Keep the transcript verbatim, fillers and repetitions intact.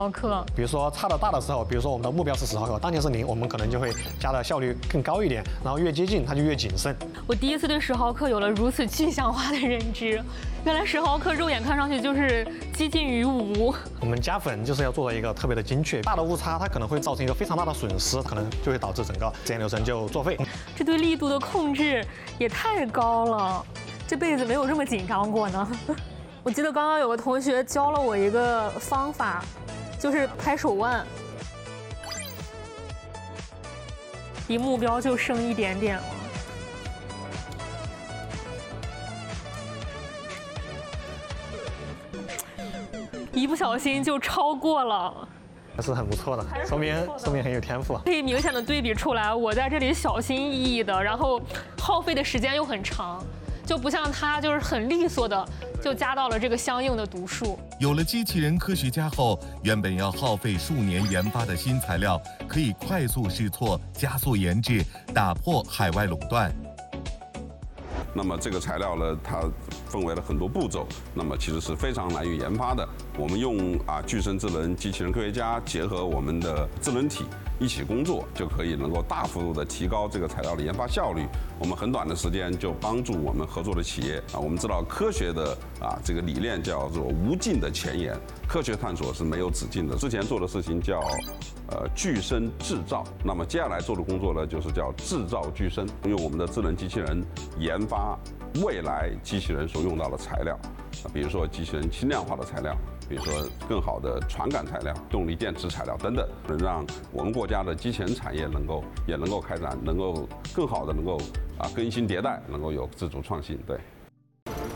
毫克。 比如说差的大的时候，比如说我们的目标是十毫克，当前是零，我们可能就会加的效率更高一点，然后越接近它就越谨慎。 我第一次对十毫克有了如此具象化的认知，原来十毫克肉眼看上去就是接近于无。 我们加粉就是要做到一个特别的精确，大的误差它可能会造成一个非常大的损失，可能就会导致整个实验流程就作废。 这对力度的控制也太高了，这辈子没有这么紧张过呢。我记得刚刚有个同学教了我一个方法，就是拍手腕，离目标就剩一点点了。一不小心就超过了， 还是很不错的，说明说明很有天赋。 可以明显的对比出来，我在这里小心翼翼的，然后耗费的时间又很长，就不像他就是很利索的就加到了这个相应的读数。 有了机器人科学家后，原本要耗费数年研发的新材料，可以快速试错，加速研制，打破海外垄断。 那么这个材料呢，它分为了很多步骤，那么其实是非常难于研发的。我们用啊具身智能机器人科学家结合我们的智能体一起工作，就可以能够大幅度的提高这个材料的研发效率。我们很短的时间就帮助我们合作的企业啊，我们知道科学的啊这个理念叫做无尽的前沿，科学探索是没有止境的。之前做的事情叫呃具身制造，那么接下来做的工作呢，就是叫制造具身，用我们的智能机器人研发未来机器人所用到的材料，啊，比如说机器人轻量化的材料，比如说更好的传感材料、动力电池材料等等，能让我们国家的机器人产业能够也能够开展，能够更好的能够啊更新迭代，能够有自主创新，对。